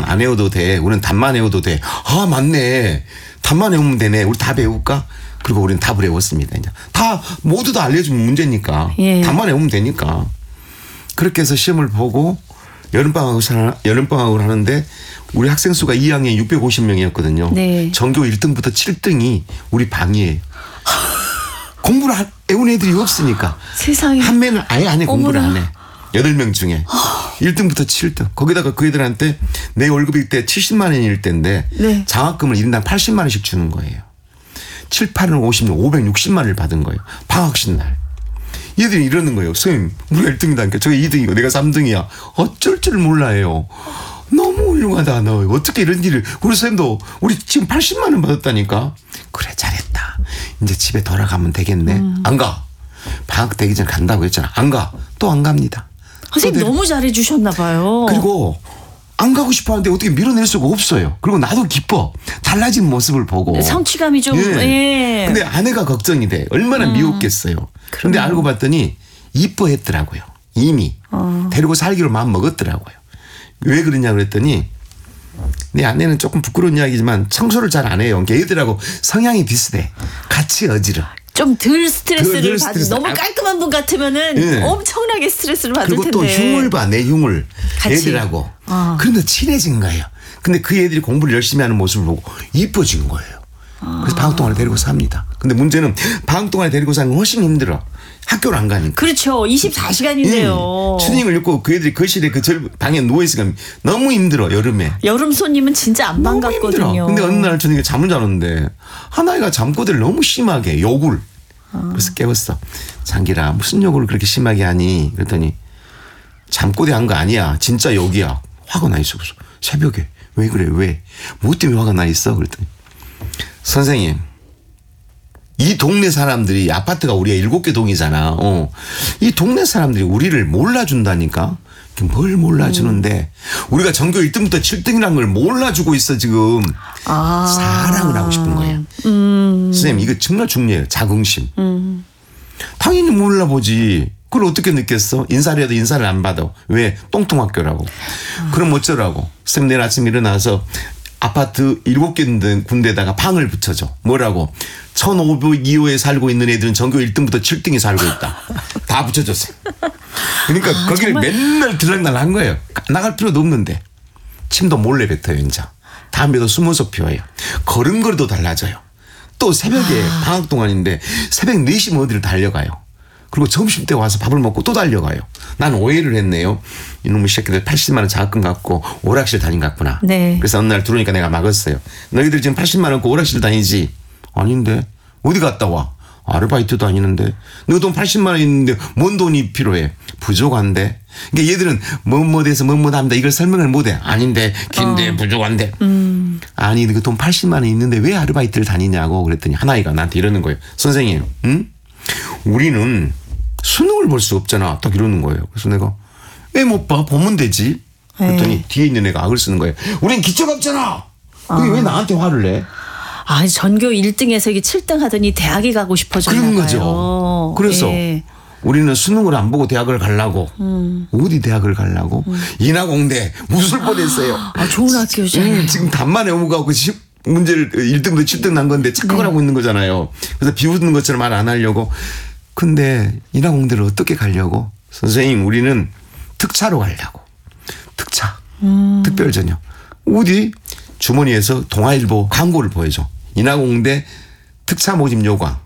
안 외워도 돼. 우리는 답만 외워도 돼. 아, 맞네. 답만 외우면 되네. 우리 다 배울까? 그리고 우리는 답을 외웠습니다. 이제 다 모두 다 알려주면 문제니까. 예. 답만 외우면 되니까. 그렇게 해서 시험을 보고 여름방학을 하는데 우리 학생 수가 2학년에 650명이었거든요. 네. 전교 1등부터 7등이 우리 방이에요. 공부를 외운 애들이 없으니까. 세상에. 한 명은 아예 안 해. 공부를 어머나. 안 해. 8명 중에 1등부터 7등. 거기다가 그 애들한테 내 월급이 때 70만 원일 때인데 네. 장학금을 1인당 80만 원씩 주는 거예요. 7, 8은 50명 560만 원을 받은 거예요. 방학식 날. 얘들이 이러는 거예요. 선생님 우리가 1등이다니까 저게 2등이고 내가 3등이야. 어쩔 줄 몰라요. 너무 훌륭하다 너. 어떻게 이런 일을. 우리 선생님도 우리 지금 80만 원 받았다니까. 그래 잘했다. 이제 집에 돌아가면 되겠네. 안 가. 방학 되기 전에 간다고 했잖아. 안 가. 또 안 갑니다. 선생님 너무 잘해 주셨나 봐요. 그리고 안 가고 싶어 하는데 어떻게 밀어낼 수가 없어요. 그리고 나도 기뻐. 달라진 모습을 보고. 성취감이 좀. 예. 근데 아내가 걱정이 돼. 얼마나 미웠겠어요. 그런데 알고 봤더니 이뻐했더라고요. 이미. 데리고 살기로 마음 먹었더라고요. 왜 그러냐 그랬더니 내 아내는 조금 부끄러운 이야기지만 청소를 잘 안 해요. 걔들하고 성향이 비슷해. 같이 어지러. 좀 덜 스트레스를 덜 받는. 스트레스. 너무 깔끔한 분 같으면은 예. 엄청나게 스트레스를 받을 그리고 텐데. 또 흉을 봐. 내 흉을. 같이. 애들하고. 그런데 친해진 거예요. 근데 그 애들이 공부를 열심히 하는 모습을 보고 이뻐진 거예요. 그래서 방학 동안에 데리고 삽니다. 근데 문제는 방학 동안에 데리고 사는 건 훨씬 힘들어. 학교를 안 가니까. 그렇죠. 24시간인데요. 추닝을 읽고 그 애들이 거실에 그 방에 누워있으니까 너무 힘들어. 여름에. 여름 손님은 진짜 안 너무 반갑거든요. 힘들어. 근데 어느 날 추닝이 잠을 자는데 하나이가 잠꼬대를 너무 심하게 욕을. 그래서 깨웠어. 장기라 무슨 욕을 그렇게 심하게 하니. 그랬더니 잠꼬대 한 거 아니야. 진짜 욕이야. 화가 나 있어. 그래서 새벽에 왜 그래 왜. 뭐 때문에 화가 나 있어. 그랬더니 선생님 이 동네 사람들이 아파트가 우리가 7개 동이잖아. 이 동네 사람들이 우리를 몰라준다니까. 뭘 몰라주는데 우리가 전교 1등부터 7등이라는 걸 몰라주고 있어 지금. 사랑을 하고 싶은 거예요. 선생님 이거 정말 중요해요. 자긍심. 당연히 몰라보지. 그걸 어떻게 느꼈어? 인사를 해도 인사를 안 받아. 왜? 똥통학교라고. 그럼 어쩌라고. 선생님 내일 아침 일어나서 아파트 7개 군데다가 방을 붙여줘. 뭐라고? 1502호에 살고 있는 애들은 전교 1등부터 7등이 살고 있다. 다 붙여줬어요. 그러니까 거기를 정말. 맨날 들락날락 한 거예요. 나갈 필요도 없는데. 침도 몰래 뱉어요. 이제. 담배도 숨어서 피워요. 걸음걸이도 달라져요. 또 새벽에 방학 동안인데 새벽 4시면 어디를 달려가요. 그리고 점심때 와서 밥을 먹고 또 달려가요. 난 오해를 했네요. 이놈의 새끼들 80만 원 장학금 갖고 오락실 다닌 것 같구나. 네. 그래서 어느 날 들어오니까 내가 막았어요. 너희들 지금 80만 원 갖고 오락실 다니지? 아닌데. 어디 갔다 와? 아르바이트 다니는데. 너 돈 80만 원 있는데 뭔 돈이 필요해? 부족한데. 그러니까 얘들은 뭐뭐돼서 뭐뭐합니다. 이걸 설명을 못해. 아닌데 긴데 부족한데. 아니 그 돈 80만 원 있는데 왜 아르바이트를 다니냐고 그랬더니 하나이가 나한테 이러는 거예요. 선생님 우리는 수능을 볼 수 없잖아. 딱 이러는 거예요. 그래서 내가 왜 못 봐? 보면 되지. 그랬더니 뒤에 있는 애가 악을 쓰는 거예요. 우린 기초가 없잖아. 그게 왜 나한테 화를 내? 전교 1등에서 이게 7등 하더니 대학에 가고 싶어졌나 그런 봐요. 거죠. 그래서 우리는 수능을 안 보고 대학을 가려고. 어디 대학을 가려고? 인하공대 무술 뻔했어요. 좋은 학교잖아요. 지금 답만 외우고 가고 문제를 1등부터 7등 난 건데 착각을 하고 있는 거잖아요. 그래서 비웃는 것처럼 말 안 하려고. 근데 인하공대를 어떻게 가려고? 선생님 우리는 특차로 가려고. 특차. 특별전형. 어디? 주머니에서 동아일보 광고를 보여줘. 인하공대 특차 모집 요강.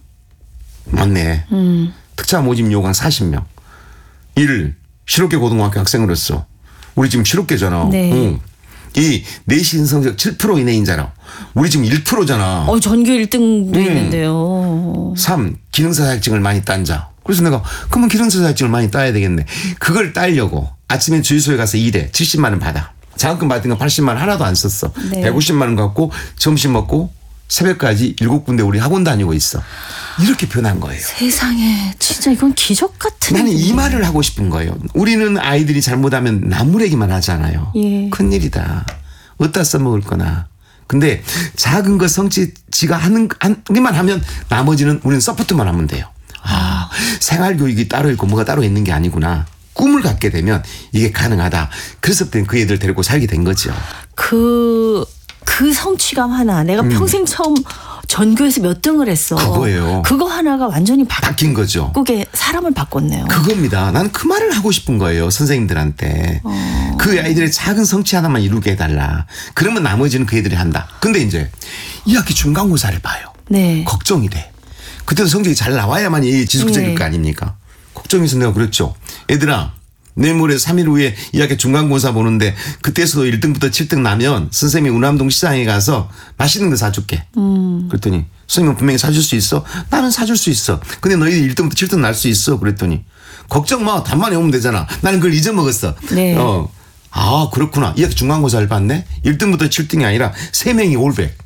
맞네. 특차 모집 요강 40명. 1. 실업계 고등학교 학생으로서. 우리 지금 실업계잖아. 네. 이 내신 성적 7% 이내인잖아. 우리 지금 1%잖아. 전교 1등도 있는데요. 3. 기능사 자격증을 많이 딴 자. 그래서 내가 그러면 기능사 자격증을 많이 따야 되겠네. 그걸 따려고 아침에 주유소에 가서 일해. 70만 원 받아. 장학금 받은 건 80만 원 하나도 안 썼어. 네. 150만 원 갖고 점심 먹고 새벽까지 7군데 우리 학원 다니고 있어. 이렇게 변한 거예요. 세상에 진짜 이건 기적 같은. 나는 이 말을 하고 싶은 거예요. 우리는 아이들이 잘못하면 나무래기만 하잖아요. 예. 큰일이다. 어디다 써먹을 거나. 근데 작은 거 성취 지가 하기만 하면 나머지는 우리는 서포트만 하면 돼요. 생활교육이 따로 있고 뭐가 따로 있는 게 아니구나. 꿈을 갖게 되면 이게 가능하다. 그래서부터 그 애들 데리고 살게 된 거죠. 그 성취감 하나. 내가 평생 처음 전교에서 몇 등을 했어. 그거예요. 그거 하나가 완전히 바뀐 거죠. 바꾸게 사람을 바꿨네요. 그겁니다. 나는 그 말을 하고 싶은 거예요. 선생님들한테. 그 아이들의 작은 성취 하나만 이루게 해달라. 그러면 나머지는 그 애들이 한다. 근데 이제 2학기 중간고사를 봐요. 네. 걱정이 돼. 그때도 성적이 잘 나와야만 이 지속적일 네. 거 아닙니까? 걱정해서 내가 그랬죠. 얘들아, 내일 모레 3일 후에 2학기 중간고사 보는데 그때서도 1등부터 7등 나면 선생님이 운암동 시장에 가서 맛있는 거 사줄게. 그랬더니 선생님은 분명히 사줄 수 있어? 나는 사줄 수 있어. 근데 너희들 1등부터 7등 날 수 있어. 그랬더니 걱정 마. 답만 외우면 되잖아. 나는 그걸 잊어먹었어. 네. 아, 그렇구나. 2학기 중간고사를 봤네. 1등부터 7등이 아니라 3명이 올백.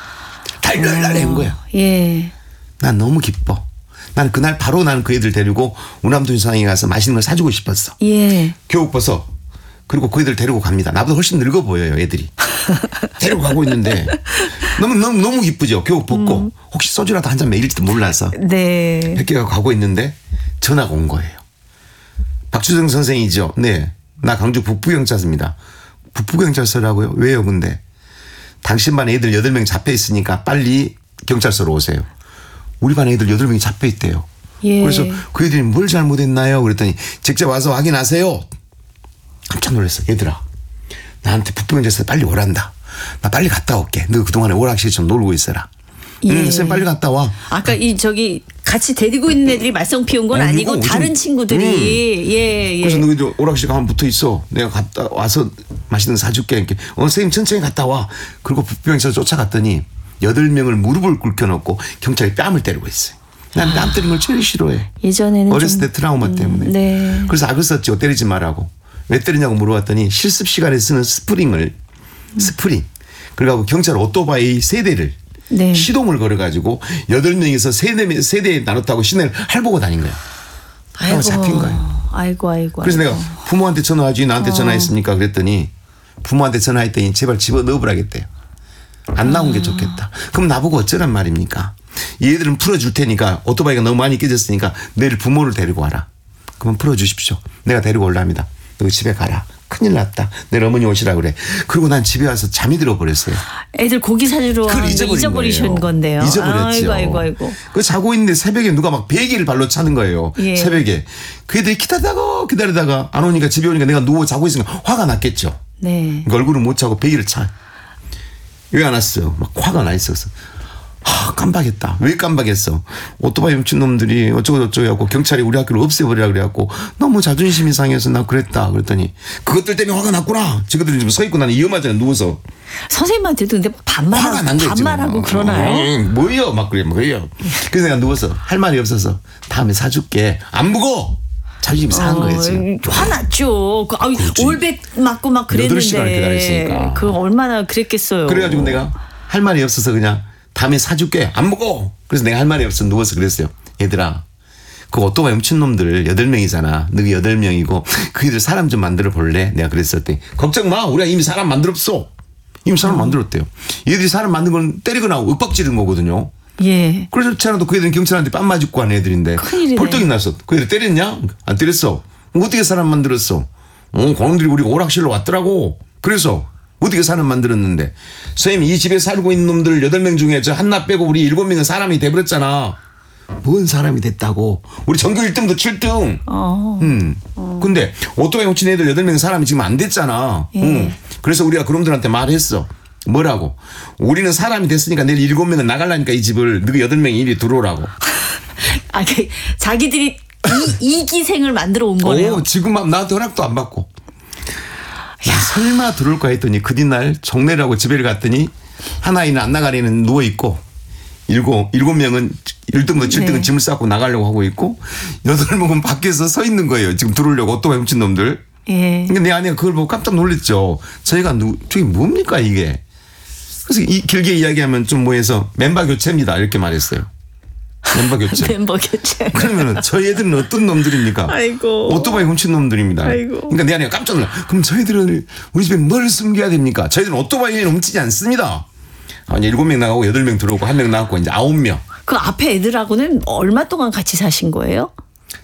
달달달 한 거야. 예. 난 너무 기뻐. 난 그날 바로 나는 그 애들 데리고 운암동 시장에 가서 맛있는 걸 사주고 싶었어. 예. 교복 벗어. 그리고 그 애들 데리고 갑니다. 나보다 훨씬 늙어 보여요, 애들이. 데리고 가고 있는데 너무 기쁘죠. 교복 벗고 혹시 소주라도 한 잔 먹일지도 몰라서 네. 100개가 가고 있는데 전화가 온 거예요. 박주정 선생이죠. 네. 나 강주 북부경찰서입니다. 북부경찰서라고요? 왜요, 근데? 당신 반 애들 8명 잡혀 있으니까 빨리 경찰서로 오세요. 우리 반 애들 8명이 잡혀 있대요. 예. 그래서 그 애들이 뭘 잘못했나요? 그랬더니 직접 와서 확인하세요. 깜짝 놀랐어. 얘들아, 나한테 북부경찰서 빨리 오란다. 나 빨리 갔다 올게. 너 그동안에 오락실 좀 놀고 있어라. 예. 선생님 빨리 갔다 와. 아까 같이 데리고 있는 애들이 말썽 피운 건 아니고 아니고 다른 좀, 친구들이 예. 그래서 너희들 오락실 가면 붙어 있어. 내가 갔다 와서 맛있는 거 사줄게. 이렇게. 선생님 천천히 갔다 와. 그리고 북부경찰서 쫓아갔더니 8명을 무릎을 꿇혀놓고 경찰이 뺨을 때리고 있어요. 난 뺨 때리는 걸 제일 싫어해. 예전에는 어렸을 좀, 때 트라우마 때문에. 네. 그래서 악을 썼죠. 때리지 말라고. 왜 때리냐고 물어봤더니 실습 시간에 쓰는 스프링. 그래가지고 경찰 오토바이 3대를 네. 시동을 걸어가지고 8명이서 3대에 나눴다고 시내를 핥보고 다닌 거야. 아이고. 잡힌 거예요. 아이고. 그래서 내가 부모한테 전화하지 나한테 전화했습니까? 그랬더니 부모한테 전화했더니 제발 집어넣어보라겠대요. 안 나온 게 좋겠다. 그럼 나보고 어쩌란 말입니까? 얘들은 풀어줄 테니까 오토바이가 너무 많이 깨졌으니까 내일 부모를 데리고 와라. 그러면 풀어주십시오. 내가 데리고 올랍니다. 너 집에 가라. 큰일 났다. 내일 어머니 오시라 그래. 그리고 난 집에 와서 잠이 들어버렸어요. 애들 고기 사주러 그걸 왔는데 잊어버리신 거예요. 건데요. 잊어버렸죠. 아이고. 그 자고 있는데 새벽에 누가 막 베개를 발로 차는 거예요. 예. 새벽에. 그 애들이 기다리다가 안 오니까 집에 오니까 내가 누워 자고 있으니까 화가 났겠죠. 네. 그러니까 얼굴을 못 차고 베개를 차. 왜 안 왔어? 막 화가 나 있었어. 깜빡했다. 왜 깜빡했어? 오토바이 훔친 놈들이 어쩌고 하고 경찰이 우리 학교를 없애버리라 그래갖고 너무 자존심이 상해서 나 그랬다. 그랬더니 그것들 때문에 화가 났구나. 저것들이 지금 서 있고 나는 위험하잖아. 누워서. 선생님한테도 근데 화가 난 거지. 반말하고 그러나요? 뭐요? 막 그래. 뭐요? 그래서 내가 누워서 할 말이 없어서 다음에 사줄게. 안 먹어. 자존심이 상한 거예요. 지금. 화났죠. 올백 맞고 막 그랬는데. 8시간을 기다렸으니까. 그 얼마나 그랬겠어요. 그래가지고 내가 할 말이 없어서 그냥 다음에 사줄게. 안 먹어. 그래서 내가 할 말이 없어서 누워서 그랬어요. 얘들아, 그 오토바이 훔친 놈들 8명이잖아. 너희 8명이고 그 애들 사람 좀 만들어 볼래? 내가 그랬었더니 걱정 마. 우리가 이미 사람 만들었어. 이미 사람 만들었대요. 얘들이 사람 만든 건 때리거나 윽박지른 거거든요. 예. 그래서 않아도 그 애들은 경찰한테 뺨 맞고 한 애들인데 큰일이네. 벌떡이 났어. 그 애들 때렸냐? 안 때렸어. 어떻게 사람 만들었어? 그놈들이 우리가 오락실로 왔더라고. 그래서 어떻게 사람 만들었는데 선생님 이 집에 살고 있는 놈들 8명 중에 저 한나 빼고 우리 7명은 사람이 돼버렸잖아. 뭔 사람이 됐다고. 우리 전교 1등도 7등. 근데 오토바이 훔친 애들 8명 사람이 지금 안 됐잖아. 예. 그래서 우리가 그놈들한테 말했어. 뭐라고? 우리는 사람이 됐으니까 내일 7명은 나가려니까 이 집을 너희 8명이 이리 들어오라고. 자기들이 이기생을 만들어 온 거네요. 지금 막 나한테 허락도 안 받고. 야, 설마 들어올까 했더니 그 뒷날 정례라고 집에 갔더니 하나이는 안 나가리는 누워있고 7명은 1등부터 7등은 네. 짐을 싸고 나가려고 하고 있고 8명은 밖에서 서 있는 거예요. 지금 들어오려고 오토바이 훔친 놈들. 예. 근데 내 아내가 그걸 보고 깜짝 놀랐죠. 저희가 저게 뭡니까 이게. 그래서 길게 이야기하면 좀 뭐해서 멤버 교체입니다. 이렇게 말했어요. 멤버 교체. 멤버 교체. 그러면은 저희 애들은 어떤 놈들입니까? 아이고. 오토바이 훔친 놈들입니다. 아이고. 그러니까 내 아내가 깜짝 놀라. 그럼 저희들은 우리 집에 뭘 숨겨야 됩니까? 저희들은 오토바이는 훔치지 않습니다. 이제 7명 나가고 8명 들어오고 1명 나갔고 이제 9명. 그 앞에 애들하고는 얼마 동안 같이 사신 거예요?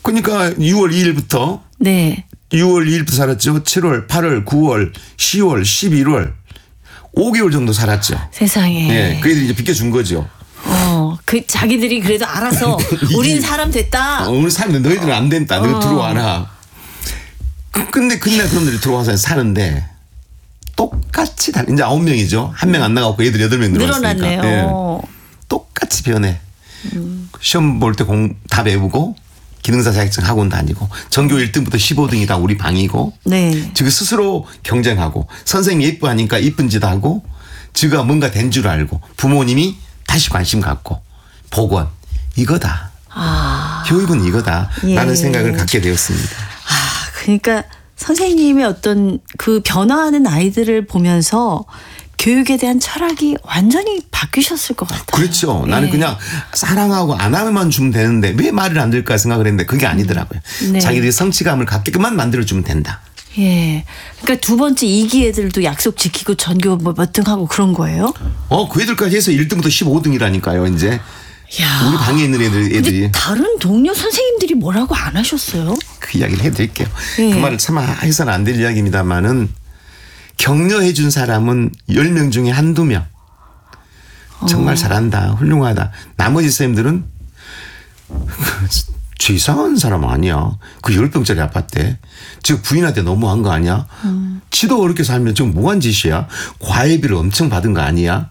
그러니까 6월 2일부터 네. 6월 2일부터 살았죠. 7월, 8월, 9월, 10월, 11월 5개월 정도 살았죠. 세상에. 네, 그 애들이 이제 비켜준 거죠. 그 자기들이 그래도 알아서 우린 사람 됐다. 오늘 사람들 너희들은 안 된다. 너희 들어와라. 근데 그날 그놈들이 들어와서 사는데 똑같이 다 이제 9명이죠. 한 명 안 나가고 애들 8명 늘어났으니까. 늘어났네요. 네. 똑같이 변해. 시험 볼 때 다 배우고 기능사 자격증 학원 다니고 전교 1등부터 15등이 다 우리 방이고 네. 지가 스스로 경쟁하고 선생님이 예뻐하니까 이쁜 짓 하고 지가 뭔가 된 줄 알고 부모님이 다시 관심 갖고 복원 이거다. 교육은 이거다. 예. 라는 생각을 갖게 되었습니다. 그러니까 선생님의 어떤 그 변화하는 아이들을 보면서 교육에 대한 철학이 완전히 바뀌셨을 것 같아요. 그렇죠. 나는 예. 그냥 사랑하고 안하면 주면 되는데 왜 말을 안 들을까 생각을 했는데 그게 아니더라고요. 네. 자기들이 성취감을 갖게끔만 만들어주면 된다. 예. 그러니까 두 번째 2기 애들도 약속 지키고 전교 몇 등 하고 그런 거예요? 그 애들까지 해서 1등부터 15등이라니까요. 이제 야. 우리 방에 있는 애들이 근데 다른 동료 선생님들이 뭐라고 안 하셨어요? 그 이야기를 해드릴게요. 예. 그 말을 참 해서는 안 될 이야기입니다만은 격려해 준 사람은 10명 중에 한두 명. 정말 잘한다. 훌륭하다. 나머지 선생님들은 저 이상한 사람 아니야. 그 10평짜리 아파트에. 지금 부인한테 너무한 거 아니야? 지도 어렵게 살면 지금 뭐한 짓이야? 과외비를 엄청 받은 거 아니야?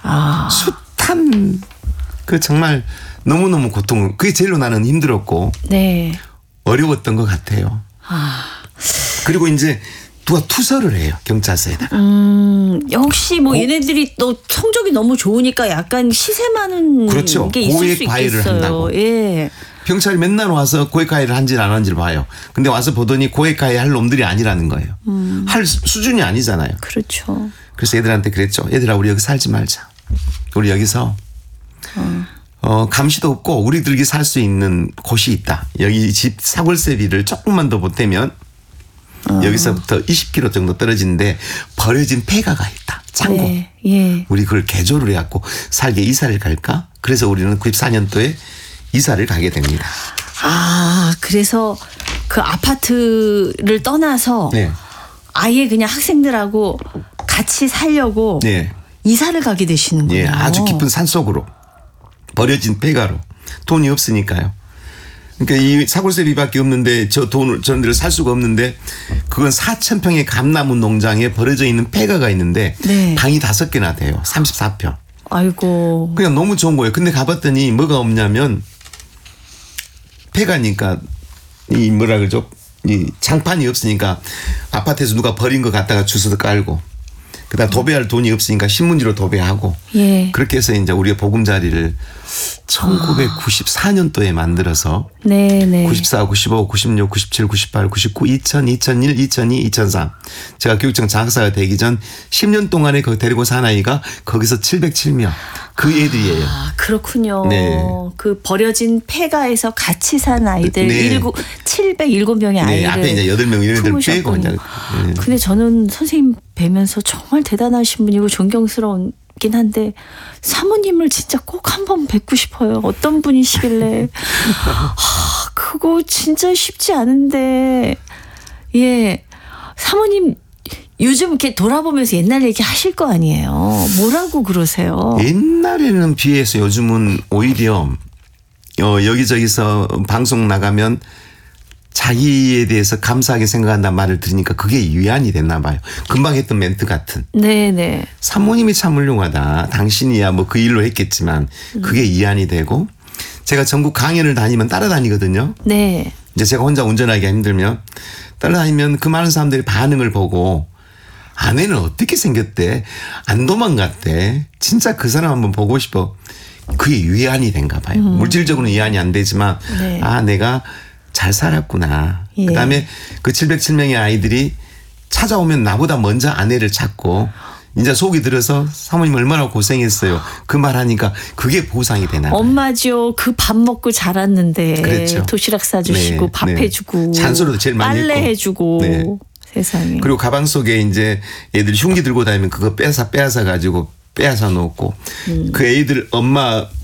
숱한 그 정말 너무너무 고통. 그게 제일로 나는 힘들었고 네. 어려웠던 것 같아요. 그리고 이제 누가 투서를 해요. 경찰서에다가. 혹시 뭐 얘네들이 또 성적이 너무 좋으니까 약간 시샘하는 그렇죠. 게 있을 고액 수 과외를 있겠어요. 한다고. 예. 경찰이 맨날 와서 고액 과외를 한지를 안 한지를 봐요. 근데 와서 보더니 고액 과외 할 놈들이 아니라는 거예요. 할 수준이 아니잖아요. 그렇죠. 그래서 애들한테 그랬죠. 얘들아 우리 여기 살지 말자. 우리 여기서 감시도 없고 우리들이 살 수 있는 곳이 있다. 여기 집 사골세비를 조금만 더 보태면 여기서부터 20km 정도 떨어지는데 버려진 폐가가 있다. 창고. 네. 예. 우리 그걸 개조를 해갖고 살게 이사를 갈까? 그래서 우리는 94년도에 이사를 가게 됩니다. 그래서 그 아파트를 떠나서 네. 아예 그냥 학생들하고 같이 살려고 네. 이사를 가게 되시는군요. 예, 아주 깊은 산속으로 버려진 폐가로 돈이 없으니까요. 그러니까 이 사골세비밖에 없는데 저들을 살 수가 없는데 그건 4,000평의 감나무 농장에 버려져 있는 폐가가 있는데 네. 방이 5개나 돼요. 34평. 아이고. 그냥 너무 좋은 거예요. 근데 가봤더니 뭐가 없냐면 폐가니까 이 뭐라 그러죠? 이 장판이 없으니까 아파트에서 누가 버린 거 갖다가 주워서 깔고 그다음 도배할 돈이 없으니까 신문지로 도배하고 예. 그렇게 해서 이제 우리가 보금자리를 1994년도에 만들어서 네네. 94, 95, 96, 97, 98, 99, 2000, 2001, 2002, 2003 제가 교육청 장사가 되기 전 10년 동안에 거기 데리고 산 아이가 거기서 707명 그 애들이에요. 그렇군요. 네. 그 버려진 폐가에서 같이 산 아이들 네. 707명의 네, 아이를 앞에 이제 8명 이런 애들 빼고 이제. 네. 근데 저는 선생님 뵈면서 정말 대단하신 분이고 존경스러운긴 한데 사모님을 진짜 꼭 한번 뵙고 싶어요. 어떤 분이시길래 그거 진짜 쉽지 않은데 예 사모님 요즘 이렇게 돌아보면서 옛날 얘기 하실 거 아니에요. 뭐라고 그러세요? 옛날에는 비해서 요즘은 오히려 여기저기서 방송 나가면 자기에 대해서 감사하게 생각한다는 말을 들으니까 그게 위안이 됐나 봐요. 금방 했던 멘트 같은. 네네. 사모님이 참 훌륭하다. 당신이야 뭐 그 일로 했겠지만 그게 위안이 되고 제가 전국 강연을 다니면 따라다니거든요. 네. 이제 제가 혼자 운전하기가 힘들면 따라다니면 그 많은 사람들이 반응을 보고 아내는 어떻게 생겼대? 안 도망갔대? 진짜 그 사람 한번 보고 싶어. 그게 위안이 된가 봐요. 물질적으로는 위안이 안 되지만 네. 내가 잘 살았구나. 예. 그다음에 그 707명의 아이들이 찾아오면 나보다 먼저 아내를 찾고 이제 속이 들어서 사모님 얼마나 고생했어요. 그 말하니까 그게 보상이 되나 봐요. 엄마죠. 그 밥 먹고 자랐는데 그렇죠. 도시락 싸주시고 네, 밥 네. 해주고 잔소리도 제일 많이 빨래 했고. 해주고 네. 세상에. 그리고 가방 속에 이제 애들이 흉기 들고 다니면 그거 빼앗아 가지고 빼앗아 놓고 그 애들 엄마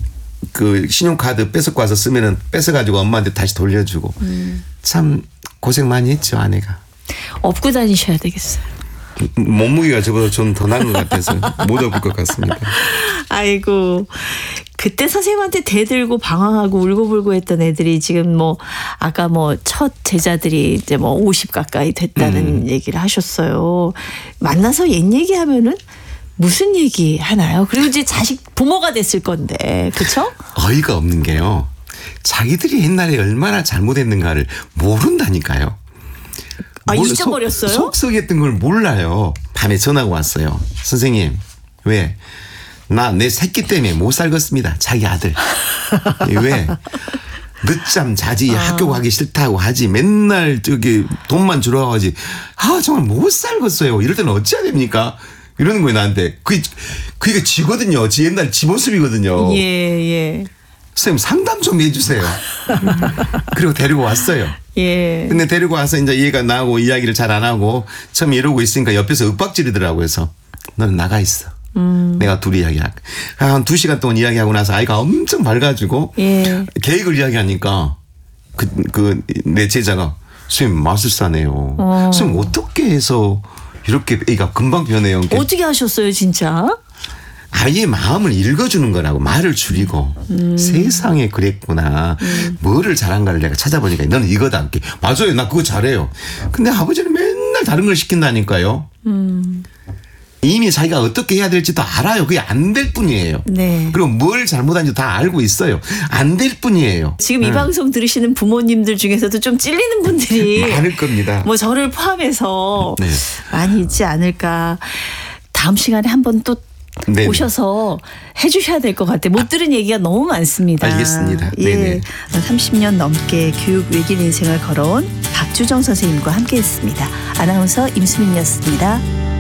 그 신용카드 뺏어고 와서 쓰면은 뺏어가지고 엄마한테 다시 돌려주고 참 고생 많이 했죠 아내가. 업고 다니셔야 되겠어요. 몸무게가 저보다 좀 더 나은 것 같아서 못 업을 것 같습니다. 아이고. 그때 선생님한테 대들고 방황하고 울고불고 했던 애들이 지금 뭐 아까 뭐 첫 제자들이 이제 뭐 50 가까이 됐다는 얘기를 하셨어요. 만나서 옛 얘기하면은 무슨 얘기 하나요? 그리고 이제 자식 부모가 됐을 건데 그렇죠? 어이가 없는 게요. 자기들이 옛날에 얼마나 잘못했는가를 모른다니까요. 잊어버렸어요? 속썩였던 걸 몰라요. 밤에 전화가 왔어요. 선생님 왜? 나 내 새끼 때문에 못 살겠습니다. 자기 아들. 왜? 늦잠 자지 학교 가기 싫다고 하지 맨날 저기 돈만 주러 하지. 아 정말 못 살겠어요. 이럴 때는 어찌해야 됩니까? 이러는 거예요 나한테. 그게 지거든요. 지 옛날 지 모습이거든요. 예. 선생님 상담 좀 해주세요. 그리고 데리고 왔어요. 예. 근데 데리고 와서 이제 얘가 나하고 이야기를 잘 안 하고 처음에 이러고 있으니까 옆에서 윽박지르더라고요. 그래서 너는 나가 있어. 내가 둘이 이야기할게. 한 2시간 동안 이야기하고 나서 아이가 엄청 밝아지고 예. 계획을 이야기하니까 내 제자가 선생님 마술사네요. 선생님 어떻게 해서 이렇게 애가 금방 변해요. 어떻게 하셨어요 진짜? 아이의 마음을 읽어주는 거라고 말을 줄이고 세상에 그랬구나. 뭐를 잘한가를 내가 찾아보니까 너는 이거다. 맞아요. 나 그거 잘해요. 근데 아버지는 맨날 다른 걸 시킨다니까요. 이미 자기가 어떻게 해야 될지도 알아요. 그게 안 될 뿐이에요. 네. 그리고 뭘 잘못한지 다 알고 있어요. 안 될 뿐이에요. 지금 이 방송 들으시는 부모님들 중에서도 좀 찔리는 분들이 많을 겁니다. 뭐 저를 포함해서 네. 많이 있지 않을까. 다음 시간에 한번 또 네네. 오셔서 해주셔야 될 것 같아요. 못 들은 얘기가 너무 많습니다. 알겠습니다. 예, 네네. 30년 넘게 교육 외길 인생을 걸어온 박주정 선생님과 함께했습니다. 아나운서 임수민이었습니다.